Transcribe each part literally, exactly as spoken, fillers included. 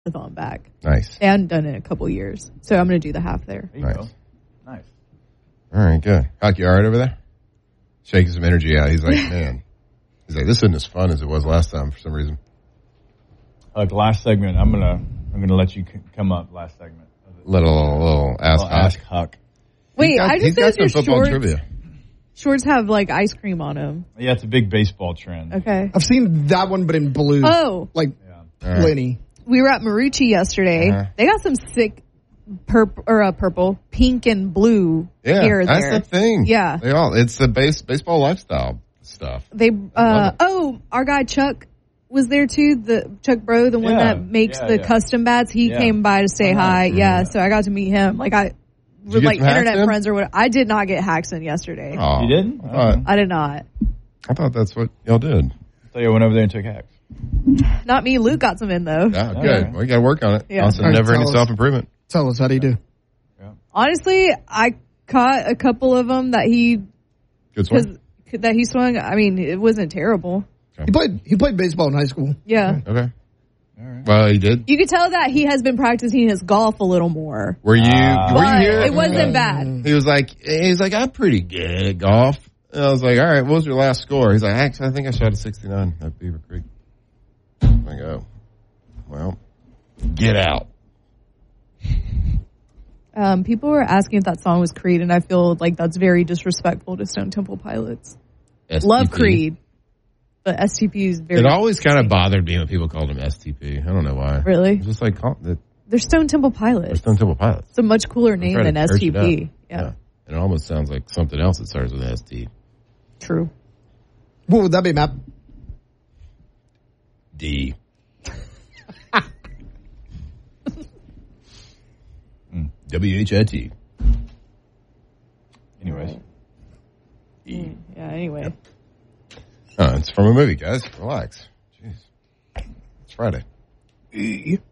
marathon back. Nice. They hadn't done it in a couple years. So I'm going to do the half there. There you Nice. go. Nice. All right, good. Hockey, all right over there? Shaking some energy out. He's like, man. He's like, this isn't as fun as it was last time for some reason. Uh, last segment, I'm gonna I'm gonna let you c- come up. Last segment. Little, little ask I'll Huck. ask Huck. Wait, He's got, I he's just got noticed some your football shorts, trivia. shorts have like ice cream on them. Yeah, it's a big baseball trend. Okay. I've seen that one, but in blue. Oh. Like, Yeah. right. plenty. We were at Marucci yesterday. Uh-huh. They got some sick purple or uh, purple, pink and blue Yeah, gear that's there. the thing. Yeah. They all, it's the base, baseball lifestyle stuff. They love uh it. oh, our guy Chuck was there too. The Chuck Bro, the one Yeah, that makes yeah, the yeah. custom bats. He Yeah. came by to say Uh-huh. hi. Mm-hmm. Yeah, so I got to meet him. Like I, you with get like some hacks internet in? friends or what. I did not get hacks in yesterday. Oh, You didn't? I thought, I did not. I thought that's what y'all did. So you went over there and took hacks. Not me. Luke got some in though. Yeah, All good. right. Well, you got to work on it. Yeah. Also, All right, never any tell us. self-improvement. Tell us, how do you do? Honestly, I caught a couple of them that he Good swing. that he swung. I mean, it wasn't terrible. He played He played baseball in high school. Yeah. Okay. All right. Well, he did. You could tell that he has been practicing his golf a little more. Were you, Uh, were you But here? it wasn't bad. He was like, he was like, I'm pretty good at golf. And I was like, all right, what was your last score? He's like, actually, I think I shot a sixty-nine at Beaver Creek. I go, well, get out. Um, people were asking if that song was Creed, and I feel like that's very disrespectful to Stone Temple Pilots. S T P. Love Creed, but S T P is very. It always kind of bothered me when people called him S T P. I don't know why. Really? It's just like, call, the, They're Stone Temple they're Pilots. Stone Temple Pilots. It's a much cooler name Try to than church it up. S T P. Yeah, And it almost sounds like something else that starts with S T. true. What would that be, Matt? D. W H I T. Anyways. Yeah. Anyway, Oh, it's from a movie, guys. Relax. Jeez. It's Friday. It's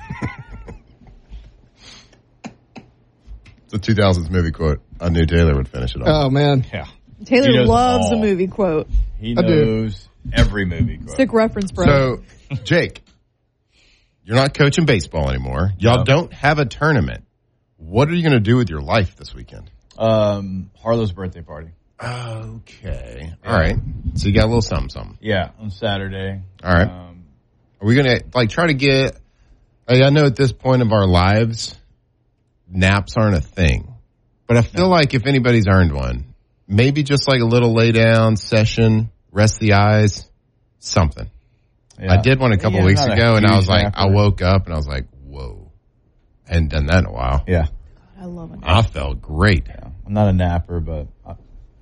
a two thousands movie quote. I knew Taylor would finish it off. Oh, man. Yeah. Taylor He knows loves all. the movie quote. He I do. knows every movie quote. Sick reference, bro. So, Jake, you're not coaching baseball anymore. Y'all No. don't have a tournament. What are you going to do with your life this weekend? Um, Harlow's birthday party. Okay. All right. So you got a little something, something. Yeah, on Saturday. All right. Um, Are we going to, like, try to get, I I know at this point of our lives, naps aren't a thing. But I feel like if anybody's earned one, maybe just like a little lay down session, rest the eyes, something. yeah. I did one a couple Yeah, weeks not a ago, and I huge was like, I napper. woke up and I was like, whoa. I hadn't done that in a while. Yeah. I love it. I felt great. Yeah. I'm not a napper, but, I,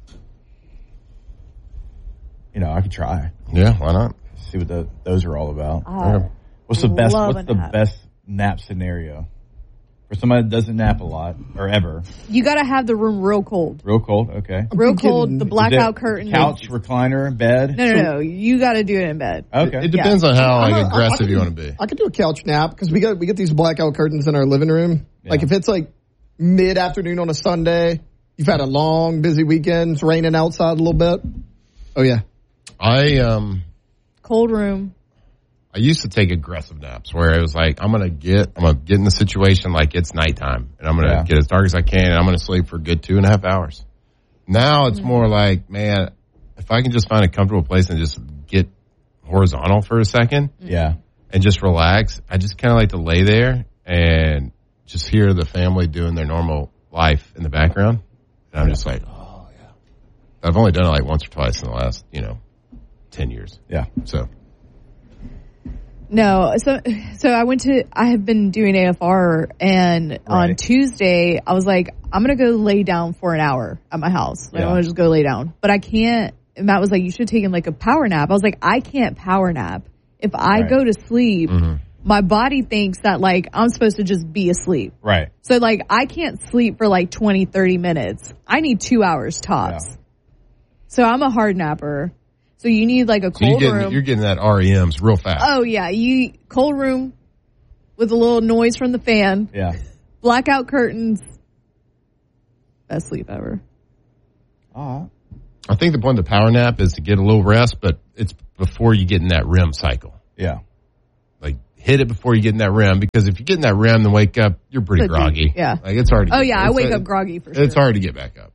you know, I could try. Yeah, why not? See what the, those are all about. I What's the best? love What's a the nap. best nap scenario for somebody that doesn't nap a lot or ever? You got to have the room real cold. Real cold. Okay. Real thinking- cold. The Is blackout Is it curtain. couch, recliner, bed. No, no, no. You got to do it in bed. Okay. It depends on how I'm like a- I- aggressive I you can- want to be. I could do a couch nap because we got we get these blackout curtains in our living room. Yeah. Like if it's like mid afternoon on a Sunday, you've had a long busy weekend, it's raining outside a little bit. Oh yeah, I um Cold room. I used to take aggressive naps where it was like I'm gonna get I'm gonna get in the situation like it's nighttime and I'm gonna Yeah. get as dark as I can and I'm gonna sleep for a good two and a half hours. Now it's more like, man, if I can just find a comfortable place and just get horizontal for a second Yeah. and just relax, I just kind of like to lay there and just hear the family doing their normal life in the background. And I'm just like, oh yeah. I've only done it like once or twice in the last, you know, ten years. Yeah. So No, so so I went to. I have been doing A F R, and on Right. Tuesday I was like, I'm gonna go lay down for an hour at my house. Like, I Yeah. want to just go lay down, but I can't. And Matt was like, you should take in like a power nap. I was like, I can't power nap. If I Right. go to sleep, mm-hmm. my body thinks that like I'm supposed to just be asleep. Right. So like I can't sleep for like twenty, thirty minutes. I need two hours tops. Yeah. So I'm a hard napper. So you need like a So you're cold getting, room. you're getting that R E Ms real fast. Oh yeah, you cold room with a little noise from the fan, Yeah. blackout curtains. Best sleep ever. All right. I think the point of the power nap is to get a little rest, but it's before you get in that R E M cycle. Yeah. Like hit it before you get in that R E M, because if you get in that R E M and wake up, you're pretty But, groggy. yeah. Like, it's hard to Oh, get, yeah, I it's wake a- up groggy for sure. It's hard to get back up.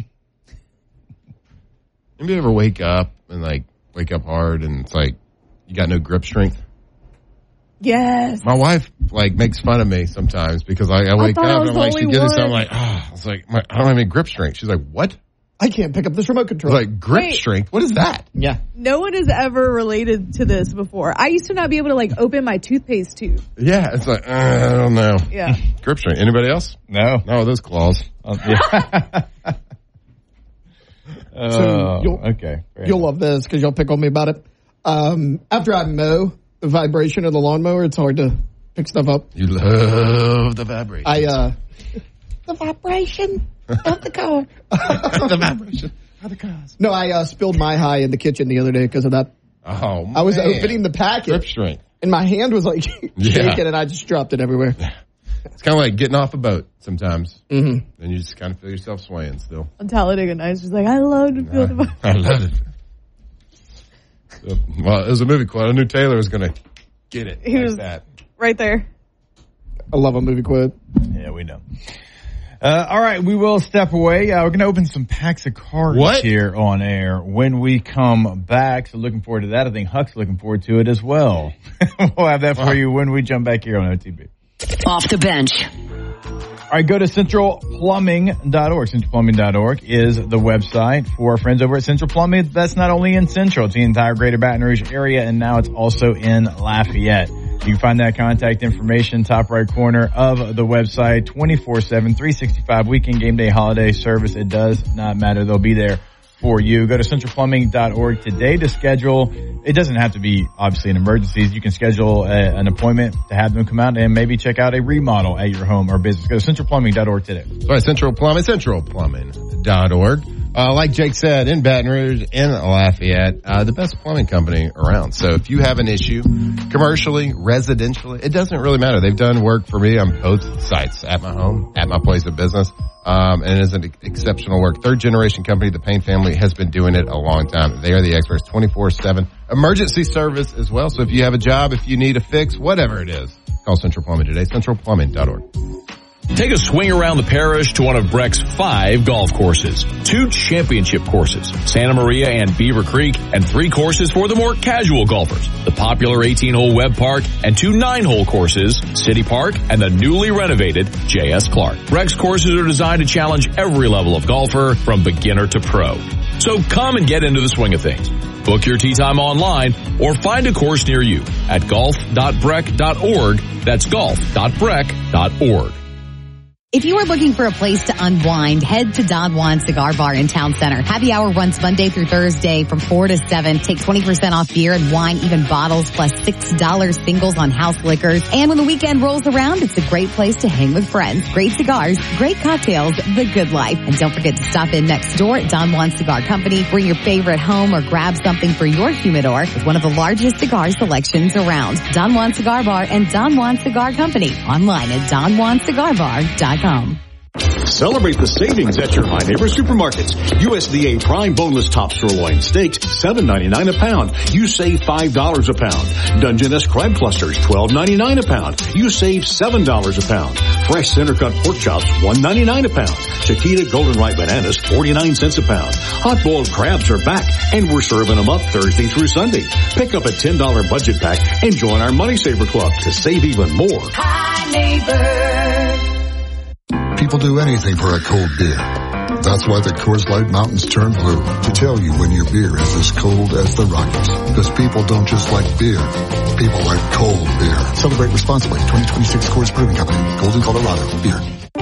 Maybe you ever wake up and, like, wake up hard and it's like you got no grip strength? Yes. My wife, like, makes fun of me sometimes because I, I wake thought I up was and I'm the like, she only gets this, I'm one. like, ah, it's like, my, I don't have any grip strength. She's like, what? I can't pick up this remote I control. was like, grip Wait. strength? What is that? Yeah. No one has ever related to this before. I used to not be able to, like, open my toothpaste tube. Yeah, it's like, uh, I don't know. Yeah. Grip strength. Anybody else? No. No, those claws. Uh, yeah. Oh, you'll- okay. Fair You'll enough. love this because you'll pick on me about it. Um, after I mow, the vibration of the lawnmower, it's hard to pick stuff up. You love the vibration. I, uh, the vibration of the car. the vibration of the cars. No, I uh, spilled my high in the kitchen the other day because of that. Oh, man. I was opening the packet grip strength. and my hand was like shaking and I just dropped it everywhere. It's kind of like getting off a boat sometimes. Mm-hmm. And you just kind of feel yourself swaying still. On Talladega Nights, just like, I love to feel the I love it. So, well, it was a movie quote. I knew Taylor was going to get it He like was- that. right there. I love a movie quote. Yeah, we know. Uh, all right, we will step away. Uh, we're going to open some packs of cards What? here on air when we come back. So looking forward to that. I think Huck's looking forward to it as well. We'll have that for you when we jump back here on O T B. Off the bench. All right, go to central plumbing dot org. central plumbing dot org is the website for our friends over at Central Plumbing. That's not only in Central, it's the entire greater Baton Rouge area, and now it's also in Lafayette. You can find that contact information top right corner of the website, twenty-four seven, three sixty-five, weekend, game day, holiday service. It does not matter. They'll be there for you. Go to central plumbing dot org today to schedule. It doesn't have to be obviously an emergency. You can schedule a, an appointment to have them come out and maybe check out a remodel at your home or business. Go to central plumbing dot org today. All right, Central Plumbing, central plumbing dot org. Uh, like Jake said, in Baton Rouge, in Lafayette, uh, the best plumbing company around. So if you have an issue, commercially, residentially, it doesn't really matter. They've done work for me on both sites, at my home, at my place of business. Um, and it is an exceptional work. Third generation company, the Payne family, has been doing it a long time. They are the experts, twenty-four seven. Emergency service as well. So if you have a job, if you need a fix, whatever it is, call Central Plumbing today, central plumbing dot org. Take a swing around the parish to one of Breck's five golf courses. Two championship courses, Santa Maria and Beaver Creek, and three courses for the more casual golfers. The popular eighteen-hole Webb Park and two nine-hole courses, City Park and the newly renovated J S. Clark. Breck's courses are designed to challenge every level of golfer from beginner to pro. So come and get into the swing of things. Book your tee time online or find a course near you at golf dot breck dot org. That's golf dot breck dot org. If you are looking for a place to unwind, head to Don Juan Cigar Bar in Town Center. Happy hour runs Monday through Thursday from four to seven. Take twenty percent off beer and wine, even bottles, plus six dollars singles on house liquors. And when the weekend rolls around, it's a great place to hang with friends. Great cigars, great cocktails, the good life. And don't forget to stop in next door at Don Juan Cigar Company. Bring your favorite home or grab something for your humidor with one of the largest cigar selections around. Don Juan Cigar Bar and Don Juan Cigar Company. Online at don juan cigar bar dot com. Celebrate the savings at your My Neighbor Supermarkets. U S D A Prime Boneless Top Sirloin Steaks, seven ninety-nine a pound. You save five dollars a pound. Dungeness Crab Clusters, twelve ninety-nine a pound. You save seven dollars a pound. Fresh Center Cut Pork Chops, one ninety-nine a pound. Chiquita Golden Ripe Bananas, forty-nine cents a pound. Hot Boiled Crabs are back, and we're serving them up Thursday through Sunday. Pick up a ten dollars budget pack and join our Money Saver Club to save even more. Hi, neighbor. People do anything for a cold beer. That's why the Coors Light Mountains turn blue, to tell you when your beer is as cold as the Rockies. Because people don't just like beer, people like cold beer. Celebrate responsibly. twenty twenty-six Coors Brewing Company, Golden, Colorado. Beer.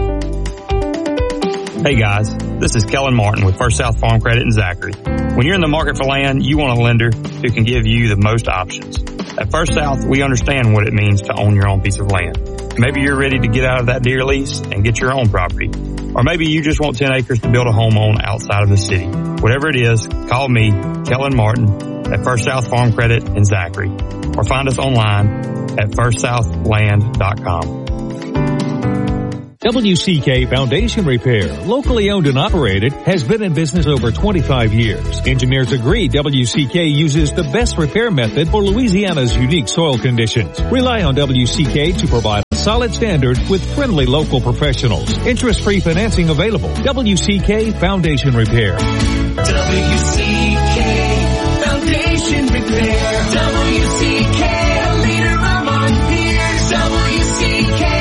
Hey guys, this is Kellen Martin with First South Farm Credit in Zachary. When you're in the market for land, you want a lender who can give you the most options. At First South, we understand what it means to own your own piece of land. Maybe you're ready to get out of that deer lease and get your own property. Or maybe you just want ten acres to build a home on outside of the city. Whatever it is, call me, Kellen Martin, at First South Farm Credit in Zachary. Or find us online at first south land dot com. W C K Foundation Repair, locally owned and operated, has been in business over twenty-five years. Engineers agree W C K uses the best repair method for Louisiana's unique soil conditions. Rely on W C K to provide a solid standard with friendly local professionals. Interest-free financing available. W C K Foundation Repair. W C K Foundation Repair. W C K, a leader among peers. W C K.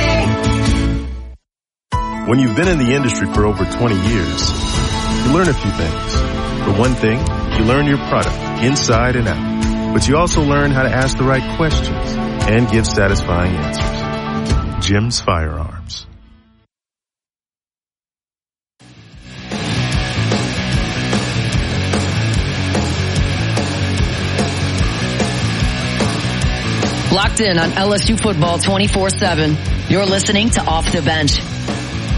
When you've been in the industry for over twenty years, you learn a few things. For one thing, you learn your product inside and out. But you also learn how to ask the right questions and give satisfying answers. Jim's Firearms. Locked in on L S U football twenty-four seven. You're listening to Off the Bench.